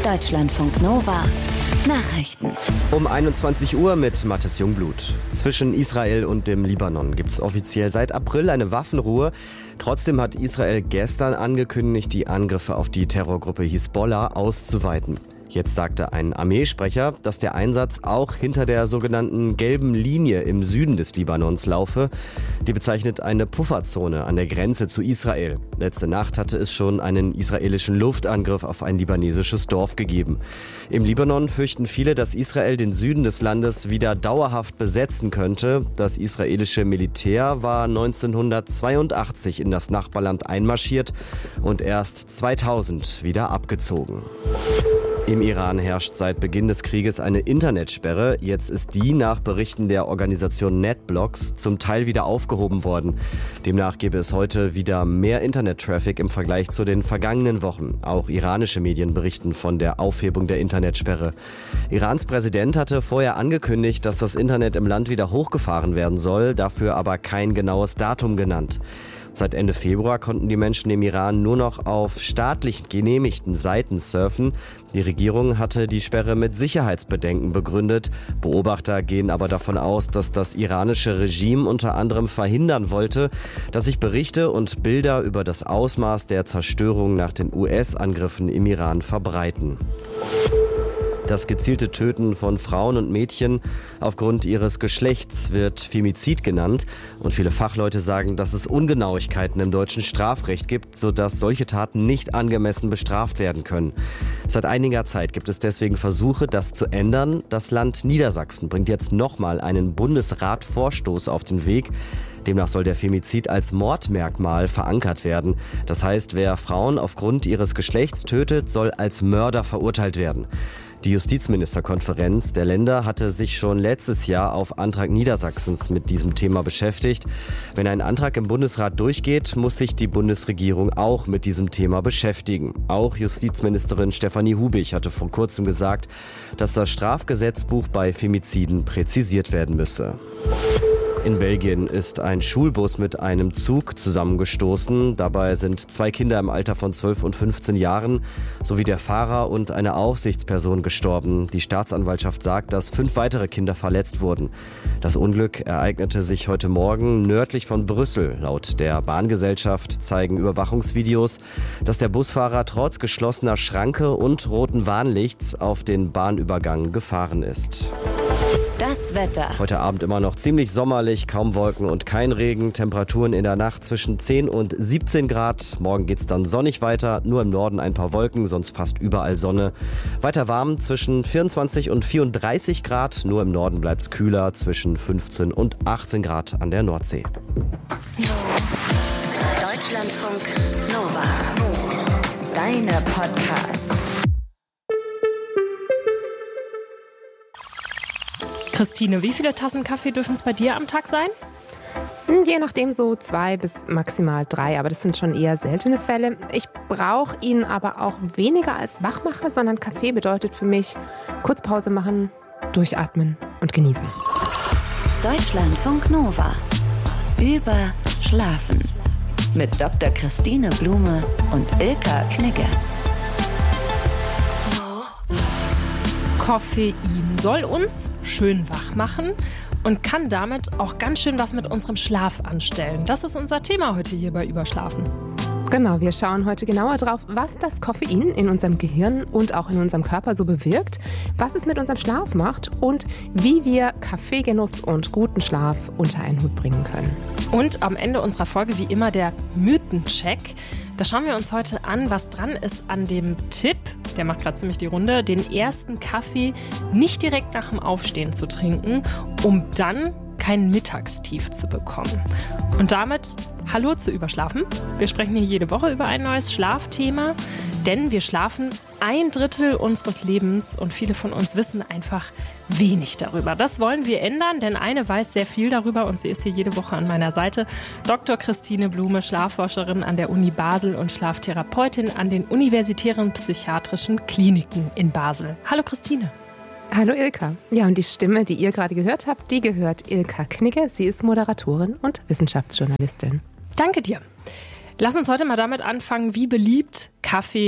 Deutschlandfunk Nova. Nachrichten. Um 21 Uhr mit Mathis Jungblut. Zwischen Israel und dem Libanon gibt es offiziell seit April eine Waffenruhe. Trotzdem hat Israel gestern angekündigt, die Angriffe auf die Terrorgruppe Hisbollah auszuweiten. Jetzt sagte ein Armeesprecher, dass der Einsatz auch hinter der sogenannten gelben Linie im Süden des Libanons laufe. Die bezeichnet eine Pufferzone an der Grenze zu Israel. Letzte Nacht hatte es schon einen israelischen Luftangriff auf ein libanesisches Dorf gegeben. Im Libanon fürchten viele, dass Israel den Süden des Landes wieder dauerhaft besetzen könnte. Das israelische Militär war 1982 in das Nachbarland einmarschiert und erst 2000 wieder abgezogen. Im Iran herrscht seit Beginn des Krieges eine Internetsperre. Jetzt ist die nach Berichten der Organisation NetBlocks zum Teil wieder aufgehoben worden. Demnach gäbe es heute wieder mehr Internet-Traffic im Vergleich zu den vergangenen Wochen. Auch iranische Medien berichten von der Aufhebung der Internetsperre. Irans Präsident hatte vorher angekündigt, dass das Internet im Land wieder hochgefahren werden soll, dafür aber kein genaues Datum genannt. Seit Ende Februar konnten die Menschen im Iran nur noch auf staatlich genehmigten Seiten surfen. Die Regierung hatte die Sperre mit Sicherheitsbedenken begründet. Beobachter gehen aber davon aus, dass das iranische Regime unter anderem verhindern wollte, dass sich Berichte und Bilder über das Ausmaß der Zerstörung nach den US-Angriffen im Iran verbreiten. Das gezielte Töten von Frauen und Mädchen aufgrund ihres Geschlechts wird Femizid genannt. Und viele Fachleute sagen, dass es Ungenauigkeiten im deutschen Strafrecht gibt, sodass solche Taten nicht angemessen bestraft werden können. Seit einiger Zeit gibt es deswegen Versuche, das zu ändern. Das Land Niedersachsen bringt jetzt nochmal einen Bundesrat-Vorstoß auf den Weg. Demnach soll der Femizid als Mordmerkmal verankert werden. Das heißt, wer Frauen aufgrund ihres Geschlechts tötet, soll als Mörder verurteilt werden. Die Justizministerkonferenz der Länder hatte sich schon letztes Jahr auf Antrag Niedersachsens mit diesem Thema beschäftigt. Wenn ein Antrag im Bundesrat durchgeht, muss sich die Bundesregierung auch mit diesem Thema beschäftigen. Auch Justizministerin Stefanie Hubig hatte vor kurzem gesagt, dass das Strafgesetzbuch bei Femiziden präzisiert werden müsse. In Belgien ist ein Schulbus mit einem Zug zusammengestoßen. Dabei sind 2 Kinder im Alter von 12 und 15 Jahren sowie der Fahrer und eine Aufsichtsperson gestorben. Die Staatsanwaltschaft sagt, dass 5 weitere Kinder verletzt wurden. Das Unglück ereignete sich heute Morgen nördlich von Brüssel. Laut der Bahngesellschaft zeigen Überwachungsvideos, dass der Busfahrer trotz geschlossener Schranke und roten Warnlichts auf den Bahnübergang gefahren ist. Das Wetter. Heute Abend immer noch ziemlich sommerlich, kaum Wolken und kein Regen. Temperaturen in der Nacht zwischen 10 und 17 Grad. Morgen geht's dann sonnig weiter, nur im Norden ein paar Wolken, sonst fast überall Sonne. Weiter warm zwischen 24 und 34 Grad. Nur im Norden bleibt's kühler zwischen 15 und 18 Grad an der Nordsee. Deutschlandfunk Nova. Deine Podcasts. Christine, wie viele Tassen Kaffee dürfen es bei dir am Tag sein? Je nachdem so 2 bis maximal 3, aber das sind schon eher seltene Fälle. Ich brauche ihn aber auch weniger als Wachmacher, sondern Kaffee bedeutet für mich kurz Pause machen, durchatmen und genießen. Deutschlandfunk Nova. Über Schlafen. Mit Dr. Christine Blume und Ilka Knigge. Koffein soll uns schön wach machen und kann damit auch ganz schön was mit unserem Schlaf anstellen. Das ist unser Thema heute hier bei Überschlafen. Genau, wir schauen heute genauer drauf, was das Koffein in unserem Gehirn und auch in unserem Körper so bewirkt, was es mit unserem Schlaf macht und wie wir Kaffeegenuss und guten Schlaf unter einen Hut bringen können. Und am Ende unserer Folge wie immer der Mythencheck. Da schauen wir uns heute an, was dran ist an dem Tipp, der macht gerade ziemlich die Runde, den ersten Kaffee nicht direkt nach dem Aufstehen zu trinken, um dann kein Mittagstief zu bekommen. Und damit hallo zu Überschlafen. Wir sprechen hier jede Woche über ein neues Schlafthema, denn wir schlafen 1/3 unseres Lebens und viele von uns wissen einfach wenig darüber. Das wollen wir ändern, denn eine weiß sehr viel darüber und sie ist hier jede Woche an meiner Seite. Dr. Christine Blume, Schlafforscherin an der Uni Basel und Schlaftherapeutin an den universitären psychiatrischen Kliniken in Basel. Hallo Christine. Hallo Ilka. Ja, und die Stimme, die ihr gerade gehört habt, die gehört Ilka Knigge. Sie ist Moderatorin und Wissenschaftsjournalistin. Danke dir. Lass uns heute mal damit anfangen, wie beliebt Kaffee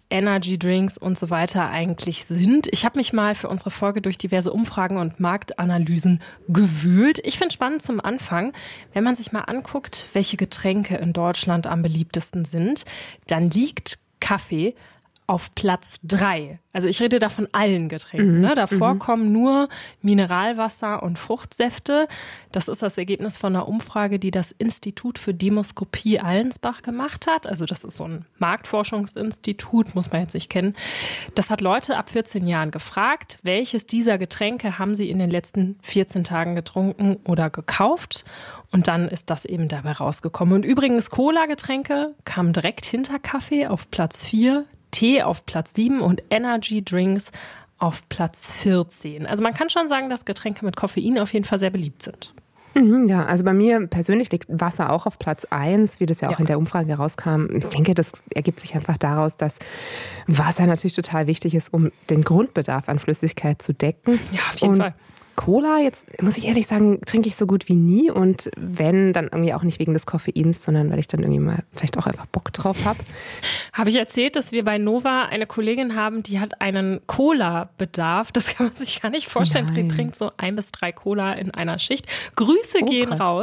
Energy Drinks und so weiter eigentlich sind. Ich habe mich mal für unsere Folge durch diverse Umfragen und Marktanalysen gewühlt. Ich finde spannend zum Anfang, wenn man sich mal anguckt, welche Getränke in Deutschland am beliebtesten sind, dann liegt Kaffee auf Platz 3. Also ich rede da von allen Getränken. Ne? Davor kommen nur Mineralwasser und Fruchtsäfte. Das ist das Ergebnis von einer Umfrage, die das Institut für Demoskopie Allensbach gemacht hat. Also das ist so ein Marktforschungsinstitut, muss man jetzt nicht kennen. Das hat Leute ab 14 Jahren gefragt, welches dieser Getränke haben sie in den letzten 14 Tagen getrunken oder gekauft. Und dann ist das eben dabei rausgekommen. Und übrigens Cola-Getränke kamen direkt hinter Kaffee auf Platz 4. Tee auf Platz 7 und Energy Drinks auf Platz 14. Also man kann schon sagen, dass Getränke mit Koffein auf jeden Fall sehr beliebt sind. Ja, also bei mir persönlich liegt Wasser auch auf Platz 1, wie das ja auch in der Umfrage rauskam. Ich denke, das ergibt sich einfach daraus, dass Wasser natürlich total wichtig ist, um den Grundbedarf an Flüssigkeit zu decken. Ja, auf jeden Fall. Cola, jetzt muss ich ehrlich sagen, trinke ich so gut wie nie und wenn, dann irgendwie auch nicht wegen des Koffeins, sondern weil ich dann irgendwie mal vielleicht auch einfach Bock drauf habe. Habe ich erzählt, dass wir bei Nova eine Kollegin haben, die hat einen Cola-Bedarf. Das kann man sich gar nicht vorstellen. Die trinkt so 1 bis 3 Cola in einer Schicht. Grüße gehen raus.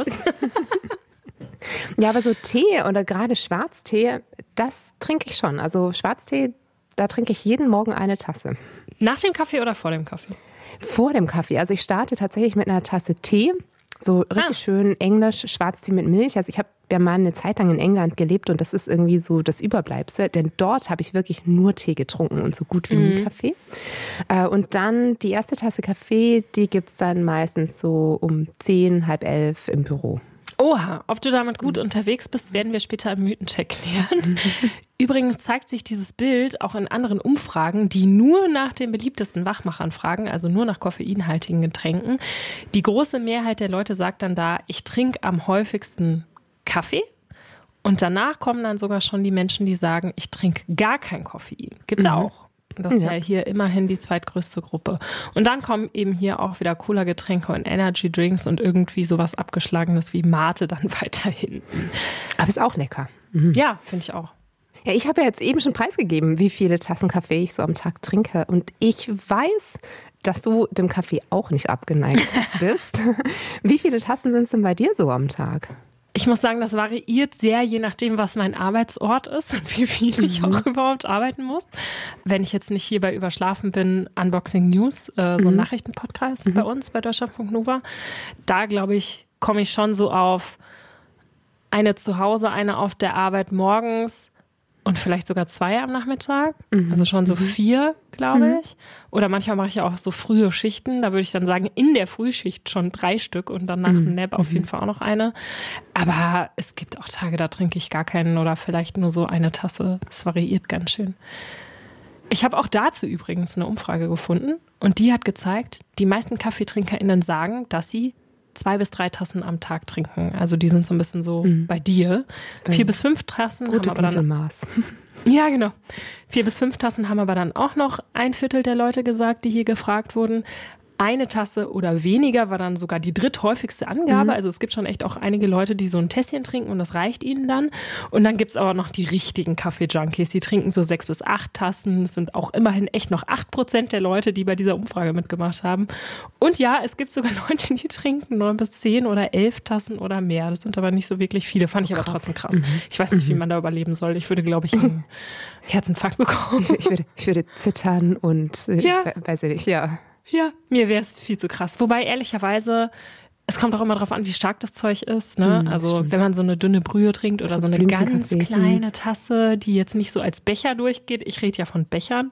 Ja, aber so Tee oder gerade Schwarztee, das trinke ich schon. Also Schwarztee, da trinke ich jeden Morgen eine Tasse. Nach dem Kaffee oder vor dem Kaffee? Vor dem Kaffee. Also ich starte tatsächlich mit einer Tasse Tee. So richtig schön englisch, Schwarztee mit Milch. Also ich habe ja mal eine Zeit lang in England gelebt und das ist irgendwie so das Überbleibsel. Denn dort habe ich wirklich nur Tee getrunken und so gut wie nie Kaffee. Und dann die erste Tasse Kaffee, die gibt es dann meistens so um 10, halb 11 im Büro. Oha, ob du damit gut unterwegs bist, werden wir später im Mythencheck klären. Übrigens zeigt sich dieses Bild auch in anderen Umfragen, die nur nach den beliebtesten Wachmachern fragen, also nur nach koffeinhaltigen Getränken. Die große Mehrheit der Leute sagt dann da, ich trinke am häufigsten Kaffee. Und danach kommen dann sogar schon die Menschen, die sagen, ich trinke gar kein Koffein. Gibt's auch. Das ist ja hier immerhin die zweitgrößte Gruppe. Und dann kommen eben hier auch wieder Cola-Getränke und Energy-Drinks und irgendwie sowas Abgeschlagenes wie Mate dann weiter hinten. Aber ist auch lecker. Ja, finde ich auch. Ja, ich habe ja jetzt eben schon preisgegeben, wie viele Tassen Kaffee ich so am Tag trinke. Und ich weiß, dass du dem Kaffee auch nicht abgeneigt bist. Wie viele Tassen sind es denn bei dir so am Tag? Ich muss sagen, das variiert sehr, je nachdem, was mein Arbeitsort ist und wie viel ich auch überhaupt arbeiten muss. Wenn ich jetzt nicht hier bei Überschlafen bin, Unboxing News, so ein Nachrichtenpodcast bei uns, bei Deutschlandfunk Nova, da glaube ich, komme ich schon so auf eine zu Hause, eine auf der Arbeit morgens und vielleicht sogar 2 am Nachmittag. Also schon so 4, glaube ich. Oder manchmal mache ich ja auch so frühe Schichten. Da würde ich dann sagen, in der Frühschicht schon 3 Stück und dann nach dem Nap auf jeden Fall auch noch eine. Aber es gibt auch Tage, da trinke ich gar keinen oder vielleicht nur so eine Tasse. Es variiert ganz schön. Ich habe auch dazu übrigens eine Umfrage gefunden und die hat gezeigt, die meisten KaffeetrinkerInnen sagen, dass sie 2 bis 3 Tassen am Tag trinken. Also die sind so ein bisschen so bei dir. 4 bis 5 Tassen Gutes haben aber dann Mittelmaß. Ja, genau. 4 bis 5 Tassen haben aber dann auch noch 1/4 der Leute gesagt, die hier gefragt wurden. Eine Tasse oder weniger war dann sogar die dritthäufigste Angabe. Also es gibt schon echt auch einige Leute, die so ein Tässchen trinken und das reicht ihnen dann. Und dann gibt's aber noch die richtigen Kaffee-Junkies. Die trinken so 6 bis 8 Tassen. Es sind auch immerhin echt noch 8% der Leute, die bei dieser Umfrage mitgemacht haben. Und ja, es gibt sogar Leute, die trinken 9 bis 10 oder 11 Tassen oder mehr. Das sind aber nicht so wirklich viele. Fand ich aber trotzdem krass. Ich weiß nicht, wie man da überleben soll. Ich würde, glaube ich, einen Herzinfarkt bekommen. Ich würde zittern und weiß ich nicht, ja. Ja, mir wäre es viel zu krass. Wobei, ehrlicherweise, es kommt auch immer darauf an, wie stark das Zeug ist. Ne? Also stimmt. Wenn man so eine dünne Brühe trinkt oder so eine ganz kleine Tasse, die jetzt nicht so als Becher durchgeht, ich rede ja von Bechern,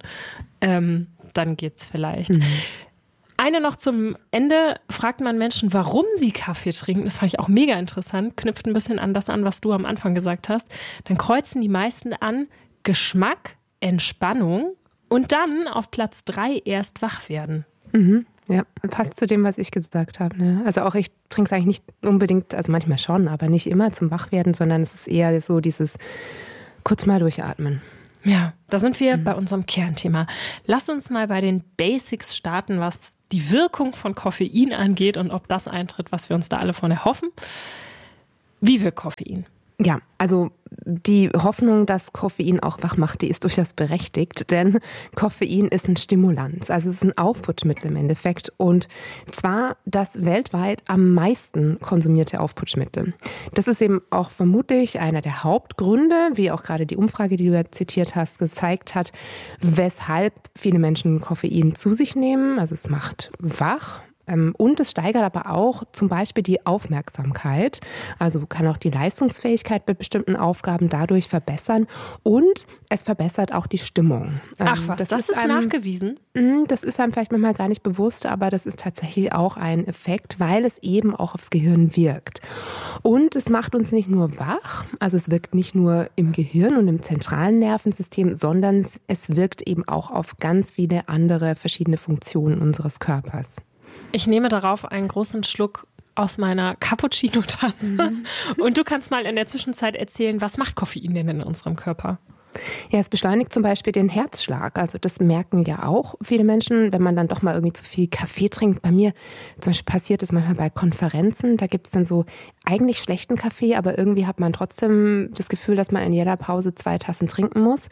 dann geht's vielleicht. Eine noch zum Ende, fragt man Menschen, warum sie Kaffee trinken. Das fand ich auch mega interessant, knüpft ein bisschen an das an, was du am Anfang gesagt hast. Dann kreuzen die meisten an Geschmack, Entspannung und dann auf Platz 3 erst wach werden. Ja, passt zu dem, was ich gesagt habe. Ne? Also auch ich trinke es eigentlich nicht unbedingt, also manchmal schon, aber nicht immer zum Wachwerden, sondern es ist eher so dieses kurz mal durchatmen. Ja, da sind wir bei unserem Kernthema. Lass uns mal bei den Basics starten, was die Wirkung von Koffein angeht und ob das eintritt, was wir uns da alle von erhoffen. Wie wirkt Koffein? Ja, also die Hoffnung, dass Koffein auch wach macht, die ist durchaus berechtigt, denn Koffein ist ein Stimulanz, also es ist ein Aufputschmittel im Endeffekt und zwar das weltweit am meisten konsumierte Aufputschmittel. Das ist eben auch vermutlich einer der Hauptgründe, wie auch gerade die Umfrage, die du ja zitiert hast, gezeigt hat, weshalb viele Menschen Koffein zu sich nehmen, also es macht wach. Und es steigert aber auch zum Beispiel die Aufmerksamkeit, also kann auch die Leistungsfähigkeit bei bestimmten Aufgaben dadurch verbessern und es verbessert auch die Stimmung. Ach was, das ist nachgewiesen? Das ist einem vielleicht manchmal gar nicht bewusst, aber das ist tatsächlich auch ein Effekt, weil es eben auch aufs Gehirn wirkt. Und es macht uns nicht nur wach, also es wirkt nicht nur im Gehirn und im zentralen Nervensystem, sondern es wirkt eben auch auf ganz viele andere verschiedene Funktionen unseres Körpers. Ich nehme darauf einen großen Schluck aus meiner Cappuccino-Tasse. Und du kannst mal in der Zwischenzeit erzählen, was macht Koffein denn in unserem Körper? Ja, es beschleunigt zum Beispiel den Herzschlag. Also das merken ja auch viele Menschen, wenn man dann doch mal irgendwie zu viel Kaffee trinkt. Bei mir zum Beispiel passiert es manchmal bei Konferenzen. Da gibt es dann so eigentlich schlechten Kaffee, aber irgendwie hat man trotzdem das Gefühl, dass man in jeder Pause 2 Tassen trinken muss.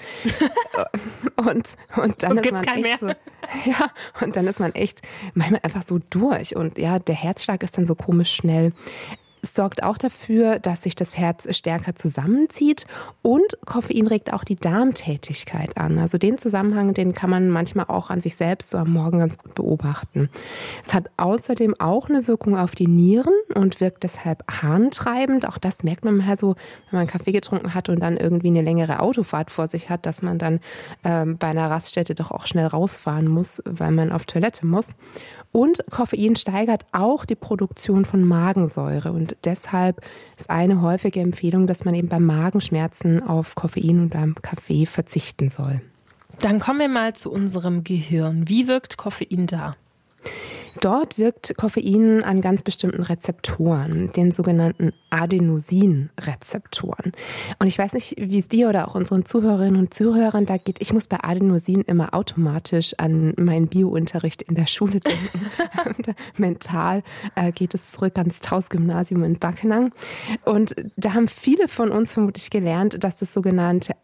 und dann ist man echt so, ja, und dann ist man echt manchmal einfach so durch. Und ja, der Herzschlag ist dann so komisch schnell. Es sorgt auch dafür, dass sich das Herz stärker zusammenzieht und Koffein regt auch die Darmtätigkeit an. Also den Zusammenhang, den kann man manchmal auch an sich selbst so am Morgen ganz gut beobachten. Es hat außerdem auch eine Wirkung auf die Nieren und wirkt deshalb harntreibend. Auch das merkt man mal so, wenn man Kaffee getrunken hat und dann irgendwie eine längere Autofahrt vor sich hat, dass man dann bei einer Raststätte doch auch schnell rausfahren muss, weil man auf Toilette muss. Und Koffein steigert auch die Produktion von Magensäure und deshalb ist eine häufige Empfehlung, dass man eben bei Magenschmerzen auf Koffein und beim Kaffee verzichten soll. Dann kommen wir mal zu unserem Gehirn. Wie wirkt Koffein da? Dort wirkt Koffein an ganz bestimmten Rezeptoren, den sogenannten Adenosinrezeptoren. Und ich weiß nicht, wie es dir oder auch unseren Zuhörerinnen und Zuhörern da geht. Ich muss bei Adenosin immer automatisch an meinen Biounterricht in der Schule denken. Mental geht es zurück ans Taus-Gymnasium in Backenang. Und da haben viele von uns vermutlich gelernt, dass das sogenannte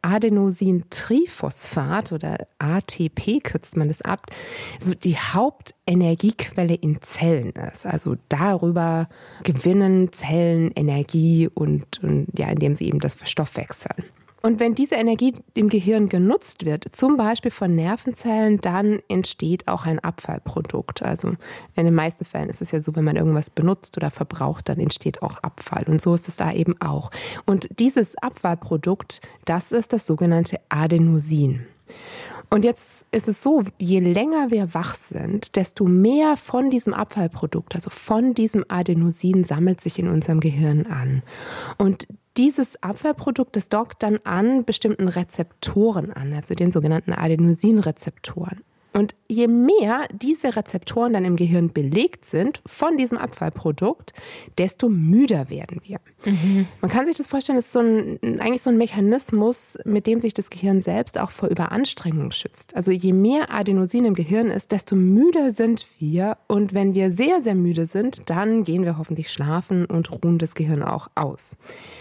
Adenosintriphosphat oder ATP, kürzt man das ab, so die Hauptenergiequelle in Zellen ist. Also darüber gewinnen Zellen Energie und ja, indem sie eben das verstoffwechseln. Und wenn diese Energie im Gehirn genutzt wird, zum Beispiel von Nervenzellen, dann entsteht auch ein Abfallprodukt. Also in den meisten Fällen ist es ja so, wenn man irgendwas benutzt oder verbraucht, dann entsteht auch Abfall. Und so ist es da eben auch. Und dieses Abfallprodukt, das ist das sogenannte Adenosin. Und jetzt ist es so, je länger wir wach sind, desto mehr von diesem Abfallprodukt, also von diesem Adenosin, sammelt sich in unserem Gehirn an. Und dieses Abfallprodukt, das dockt dann an bestimmten Rezeptoren an, also den sogenannten Adenosinrezeptoren. Und je mehr diese Rezeptoren dann im Gehirn belegt sind von diesem Abfallprodukt, desto müder werden wir. Man kann sich das vorstellen, das ist eigentlich so ein Mechanismus, mit dem sich das Gehirn selbst auch vor Überanstrengung schützt. Also je mehr Adenosin im Gehirn ist, desto müder sind wir. Und wenn wir sehr, sehr müde sind, dann gehen wir hoffentlich schlafen und ruhen das Gehirn auch aus.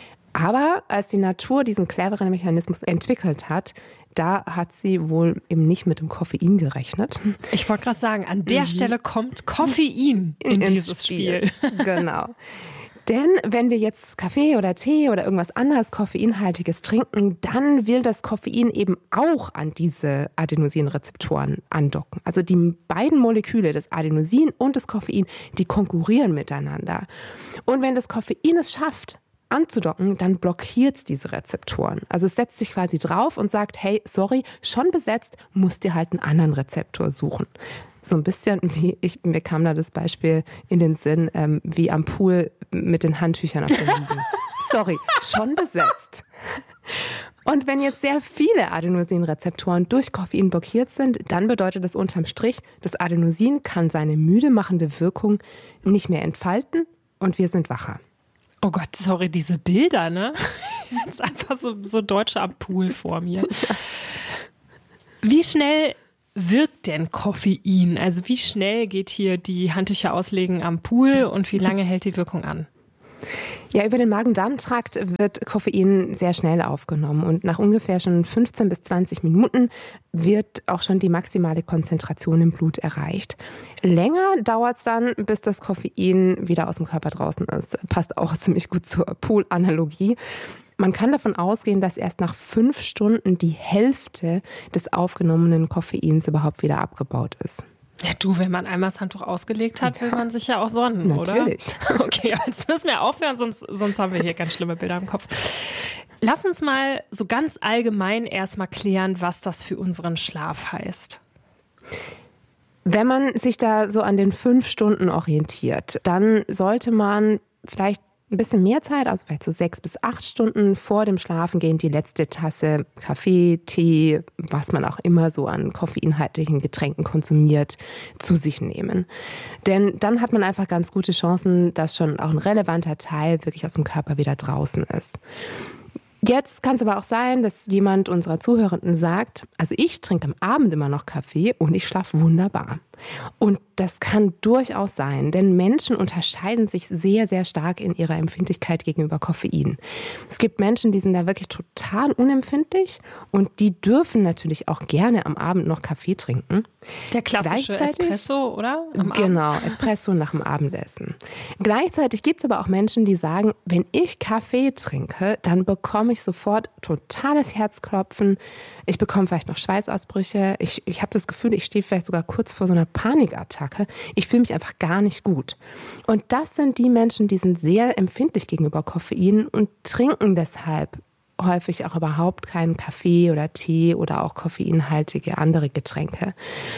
Aber als die Natur diesen cleveren Mechanismus entwickelt hat, da hat sie wohl eben nicht mit dem Koffein gerechnet. Ich wollte gerade sagen, an der Stelle kommt Koffein in dieses Spiel. Genau. Denn wenn wir jetzt Kaffee oder Tee oder irgendwas anderes Koffeinhaltiges trinken, dann will das Koffein eben auch an diese Adenosinrezeptoren andocken. Also die beiden Moleküle, das Adenosin und das Koffein, die konkurrieren miteinander. Und wenn das Koffein es schafft, anzudocken, dann blockiert es diese Rezeptoren. Also es setzt sich quasi drauf und sagt, hey, sorry, schon besetzt, musst dir halt einen anderen Rezeptor suchen. So ein bisschen wie, mir kam da das Beispiel in den Sinn, wie am Pool mit den Handtüchern auf der Linie. Sorry, schon besetzt. Und wenn jetzt sehr viele Adenosinrezeptoren durch Koffein blockiert sind, dann bedeutet das unterm Strich, das Adenosin kann seine müde machende Wirkung nicht mehr entfalten und wir sind wacher. Oh Gott, sorry, diese Bilder, ne? Jetzt einfach so Deutsche am Pool vor mir. Ja. Wie schnell wirkt denn Koffein? Also wie schnell geht hier die Handtücher auslegen am Pool und wie lange hält die Wirkung an? Ja, über den Magen-Darm-Trakt wird Koffein sehr schnell aufgenommen und nach ungefähr schon 15 bis 20 Minuten wird auch schon die maximale Konzentration im Blut erreicht. Länger dauert es dann, bis das Koffein wieder aus dem Körper draußen ist. Passt auch ziemlich gut zur Pool-Analogie. Man kann davon ausgehen, dass erst nach 5 Stunden die Hälfte des aufgenommenen Koffeins überhaupt wieder abgebaut ist. Ja, du, wenn man einmal das Handtuch ausgelegt hat, will man sich ja auch sonnen, natürlich. Oder? Okay, jetzt müssen wir aufhören, sonst haben wir hier ganz schlimme Bilder im Kopf. Lass uns mal so ganz allgemein erstmal klären, was das für unseren Schlaf heißt. Wenn man sich da so an den 5 Stunden orientiert, dann sollte man vielleicht ein bisschen mehr Zeit, also vielleicht so 6 bis 8 Stunden vor dem Schlafengehen die letzte Tasse Kaffee, Tee, was man auch immer so an koffeinhaltigen Getränken konsumiert, zu sich nehmen. Denn dann hat man einfach ganz gute Chancen, dass schon auch ein relevanter Teil wirklich aus dem Körper wieder draußen ist. Jetzt kann es aber auch sein, dass jemand unserer Zuhörenden sagt, also ich trinke am Abend immer noch Kaffee und ich schlafe wunderbar. Und das kann durchaus sein, denn Menschen unterscheiden sich sehr, sehr stark in ihrer Empfindlichkeit gegenüber Koffein. Es gibt Menschen, die sind da wirklich total unempfindlich und die dürfen natürlich auch gerne am Abend noch Kaffee trinken. Der klassische Espresso, oder? Genau, Espresso nach dem Abendessen. Gleichzeitig gibt es aber auch Menschen, die sagen, wenn ich Kaffee trinke, dann bekomme ich sofort totales Herzklopfen. Ich bekomme vielleicht noch Schweißausbrüche. Ich habe das Gefühl, ich stehe vielleicht sogar kurz vor so einer Panikattacke. Ich fühle mich einfach gar nicht gut. Und das sind die Menschen, die sind sehr empfindlich gegenüber Koffein und trinken deshalb häufig auch überhaupt keinen Kaffee oder Tee oder auch koffeinhaltige andere Getränke.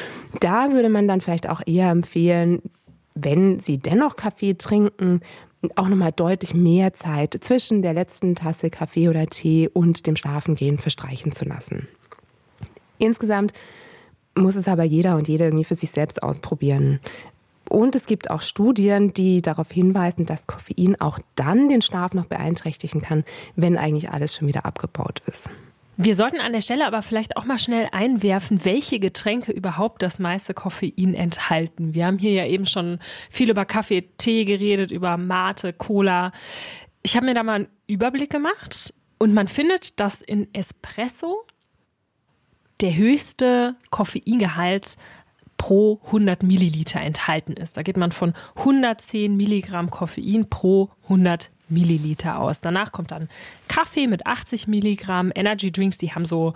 Da würde man dann vielleicht auch eher empfehlen, wenn Sie dennoch Kaffee trinken, auch nochmal deutlich mehr Zeit zwischen der letzten Tasse Kaffee oder Tee und dem Schlafengehen verstreichen zu lassen. Insgesamt muss es aber jeder und jede irgendwie für sich selbst ausprobieren. Und es gibt auch Studien, die darauf hinweisen, dass Koffein auch dann den Schlaf noch beeinträchtigen kann, wenn eigentlich alles schon wieder abgebaut ist. Wir sollten an der Stelle aber vielleicht auch mal schnell einwerfen, welche Getränke überhaupt das meiste Koffein enthalten. Wir haben hier ja eben schon viel über Kaffee, Tee geredet, über Mate, Cola. Ich habe mir da mal einen Überblick gemacht und man findet, dass in Espresso der höchste Koffeingehalt pro 100 Milliliter enthalten ist. Da geht man von 110 Milligramm Koffein pro 100 Milliliter aus. Danach kommt dann Kaffee mit 80 Milligramm, Energy Drinks, die haben so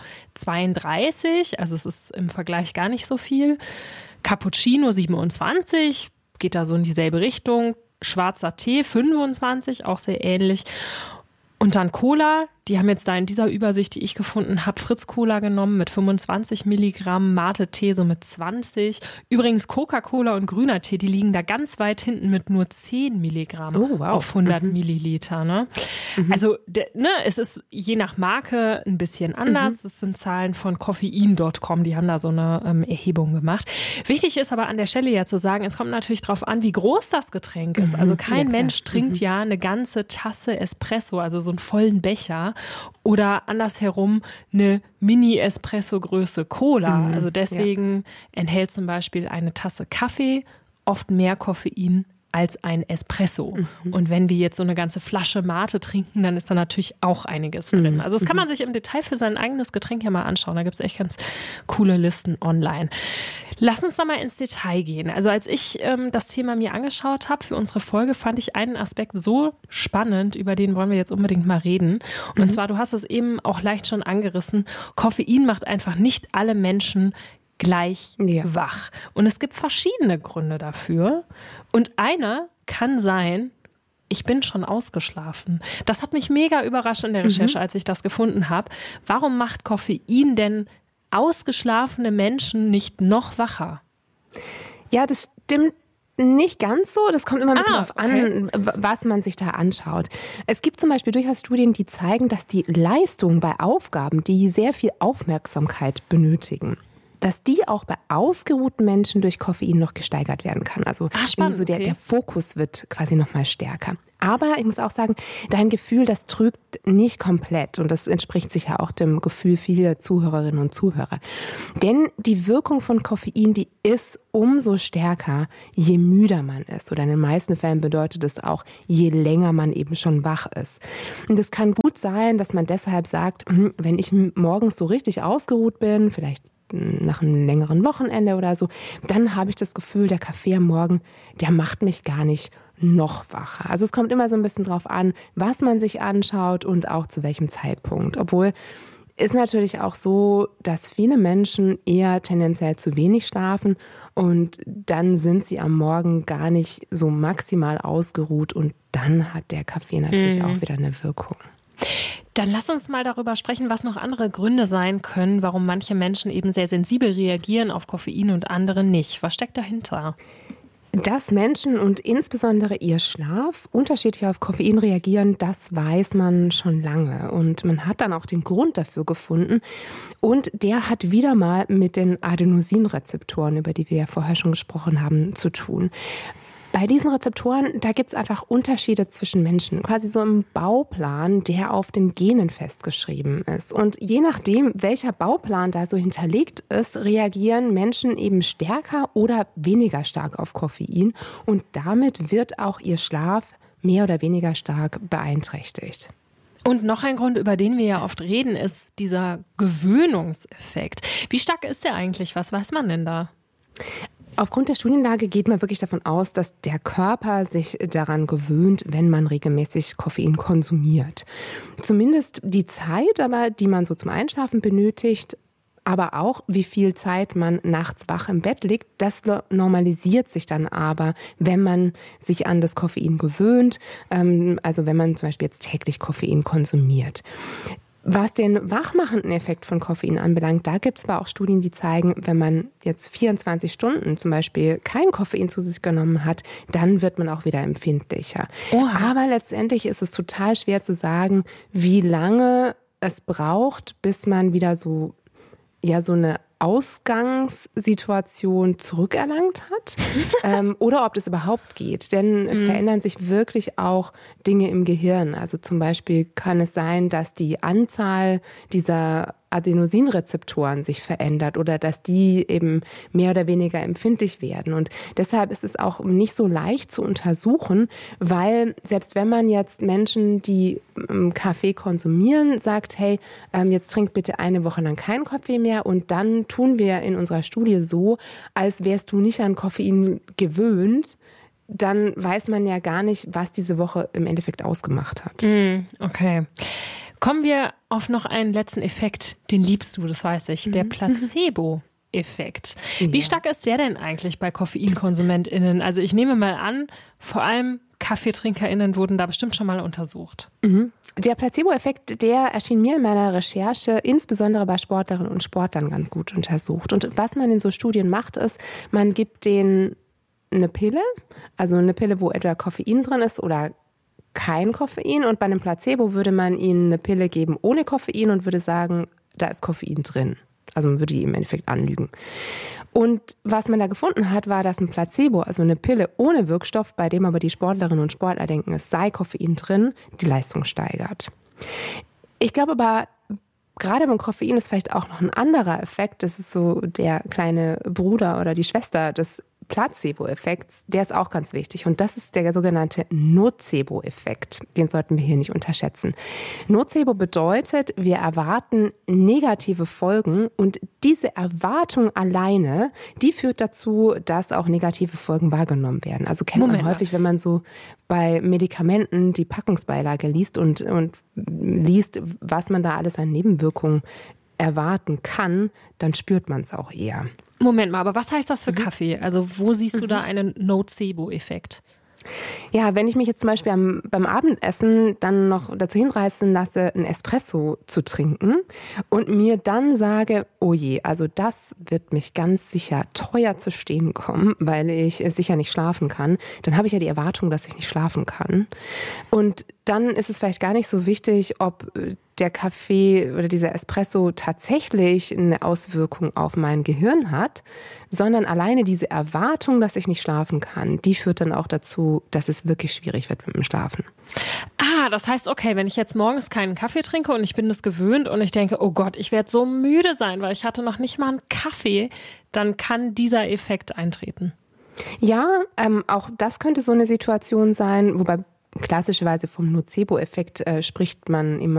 32, also es ist im Vergleich gar nicht so viel. Cappuccino 27, geht da so in dieselbe Richtung. Schwarzer Tee 25, auch sehr ähnlich. Und dann Cola, die haben jetzt da in dieser Übersicht, die ich gefunden habe, Fritz Cola genommen mit 25 Milligramm, Mate Tee so mit 20. Übrigens Coca-Cola und grüner Tee, die liegen da ganz weit hinten mit nur 10 Milligramm auf 100 Milliliter. Ne? Also es ist je nach Marke ein bisschen anders. Das sind Zahlen von Koffein.com, die haben da so eine Erhebung gemacht. Wichtig ist aber an der Stelle ja zu sagen, es kommt natürlich darauf an, wie groß das Getränk ist. Also kein Mensch trinkt ja eine ganze Tasse Espresso, also so einen vollen Becher. Oder andersherum eine Mini-Espresso-Größe Cola. Also deswegen enthält zum Beispiel eine Tasse Kaffee oft mehr Koffein als ein Espresso. Und wenn wir jetzt so eine ganze Flasche Mate trinken, dann ist da natürlich auch einiges drin. Also das kann man sich im Detail für sein eigenes Getränk ja mal anschauen. Da gibt es echt ganz coole Listen online. Lass uns doch mal ins Detail gehen. Also als ich das Thema mir angeschaut habe für unsere Folge, fand ich einen Aspekt so spannend, über den wollen wir jetzt unbedingt mal reden. Und zwar, du hast es eben auch leicht schon angerissen, Koffein macht einfach nicht alle Menschen gleich wach. Und es gibt verschiedene Gründe dafür. Und einer kann sein, ich bin schon ausgeschlafen. Das hat mich mega überrascht in der Recherche, als ich das gefunden habe. Warum macht Koffein denn ausgeschlafene Menschen nicht noch wacher? Ja, das stimmt nicht ganz so. Das kommt immer ein bisschen darauf an, was man sich da anschaut. Es gibt zum Beispiel durchaus Studien, die zeigen, dass die Leistung bei Aufgaben, die sehr viel Aufmerksamkeit benötigen, dass die auch bei ausgeruhten Menschen durch Koffein noch gesteigert werden kann. Also spannend, so der Fokus wird quasi noch mal stärker. Aber ich muss auch sagen, dein Gefühl, das trügt nicht komplett. Und das entspricht sicher auch dem Gefühl vieler Zuhörerinnen und Zuhörer. Denn die Wirkung von Koffein, die ist umso stärker, je müder man ist. Oder in den meisten Fällen bedeutet es auch, je länger man eben schon wach ist. Und es kann gut sein, dass man deshalb sagt, wenn ich morgens so richtig ausgeruht bin, vielleicht nach einem längeren Wochenende oder so, dann habe ich das Gefühl, der Kaffee am Morgen, der macht mich gar nicht noch wacher. Also es kommt immer so ein bisschen drauf an, was man sich anschaut und auch zu welchem Zeitpunkt. Obwohl ist natürlich auch so, dass viele Menschen eher tendenziell zu wenig schlafen und dann sind sie am Morgen gar nicht so maximal ausgeruht und dann hat der Kaffee natürlich auch wieder eine Wirkung. Dann lass uns mal darüber sprechen, was noch andere Gründe sein können, warum manche Menschen eben sehr sensibel reagieren auf Koffein und andere nicht. Was steckt dahinter? Dass Menschen und insbesondere ihr Schlaf unterschiedlich auf Koffein reagieren, das weiß man schon lange. Und man hat dann auch den Grund dafür gefunden. Und der hat wieder mal mit den Adenosinrezeptoren, über die wir ja vorher schon gesprochen haben, zu tun. Bei diesen Rezeptoren, da gibt es einfach Unterschiede zwischen Menschen, quasi so im Bauplan, der auf den Genen festgeschrieben ist. Und je nachdem, welcher Bauplan da so hinterlegt ist, reagieren Menschen eben stärker oder weniger stark auf Koffein. Und damit wird auch ihr Schlaf mehr oder weniger stark beeinträchtigt. Und noch ein Grund, über den wir ja oft reden, ist dieser Gewöhnungseffekt. Wie stark ist der eigentlich? Was weiß man denn da? Aufgrund der Studienlage geht man wirklich davon aus, dass der Körper sich daran gewöhnt, wenn man regelmäßig Koffein konsumiert. Zumindest die Zeit, aber die man so zum Einschlafen benötigt, aber auch wie viel Zeit man nachts wach im Bett liegt, das normalisiert sich dann aber, wenn man sich an das Koffein gewöhnt, also wenn man zum Beispiel jetzt täglich Koffein konsumiert. Was den wachmachenden Effekt von Koffein anbelangt, da gibt es aber auch Studien, die zeigen, wenn man jetzt 24 Stunden zum Beispiel kein Koffein zu sich genommen hat, dann wird man auch wieder empfindlicher. Oha. Aber letztendlich ist es total schwer zu sagen, wie lange es braucht, bis man wieder so eine Ausgangssituation zurückerlangt hat oder ob das überhaupt geht. Denn es verändern sich wirklich auch Dinge im Gehirn. Also zum Beispiel kann es sein, dass die Anzahl dieser Adenosinrezeptoren sich verändert oder dass die eben mehr oder weniger empfindlich werden. Und deshalb ist es auch nicht so leicht zu untersuchen, weil selbst wenn man jetzt Menschen, die Kaffee konsumieren, sagt, hey, jetzt trink bitte eine Woche lang keinen Kaffee mehr und dann tun wir in unserer Studie so, als wärst du nicht an Koffein gewöhnt, dann weiß man ja gar nicht, was diese Woche im Endeffekt ausgemacht hat. Okay. Kommen wir auf noch einen letzten Effekt, den liebst du, das weiß ich, der Placebo-Effekt. Wie stark ist der denn eigentlich bei KoffeinkonsumentInnen? Also ich nehme mal an, vor allem KaffeetrinkerInnen wurden da bestimmt schon mal untersucht. Der Placebo-Effekt, der erschien mir in meiner Recherche insbesondere bei Sportlerinnen und Sportlern ganz gut untersucht. Und was man in so Studien macht, ist, man gibt denen eine Pille, also eine Pille, wo entweder Koffein drin ist oder kein Koffein, und bei einem Placebo würde man ihnen eine Pille geben ohne Koffein und würde sagen, da ist Koffein drin. Also man würde die im Endeffekt anlügen. Und was man da gefunden hat, war, dass ein Placebo, also eine Pille ohne Wirkstoff, bei dem aber die Sportlerinnen und Sportler denken, es sei Koffein drin, die Leistung steigert. Ich glaube aber, gerade beim Koffein ist vielleicht auch noch ein anderer Effekt. Das ist so der kleine Bruder oder die Schwester des Placebo-Effekts, der ist auch ganz wichtig. Und das ist der sogenannte Nocebo-Effekt. Den sollten wir hier nicht unterschätzen. Nocebo bedeutet, wir erwarten negative Folgen und diese Erwartung alleine, die führt dazu, dass auch negative Folgen wahrgenommen werden. Also kennt man häufig, wenn man so bei Medikamenten die Packungsbeilage liest und liest, was man da alles an Nebenwirkungen erwarten kann, dann spürt man es auch eher. Moment mal, aber was heißt das für Kaffee? Also wo siehst du da einen Nocebo-Effekt? Ja, wenn ich mich jetzt zum Beispiel beim Abendessen dann noch dazu hinreißen lasse, einen Espresso zu trinken und mir dann sage, oh je, also das wird mich ganz sicher teuer zu stehen kommen, weil ich sicher nicht schlafen kann, dann habe ich ja die Erwartung, dass ich nicht schlafen kann. Und dann ist es vielleicht gar nicht so wichtig, ob der Kaffee oder dieser Espresso tatsächlich eine Auswirkung auf mein Gehirn hat, sondern alleine diese Erwartung, dass ich nicht schlafen kann, die führt dann auch dazu, dass es wirklich schwierig wird mit dem Schlafen. Das heißt, okay, wenn ich jetzt morgens keinen Kaffee trinke und ich bin das gewöhnt und ich denke, oh Gott, ich werde so müde sein, weil ich hatte noch nicht mal einen Kaffee, dann kann dieser Effekt eintreten. Ja, auch das könnte so eine Situation sein, wobei klassischerweise vom Nocebo-Effekt spricht man immer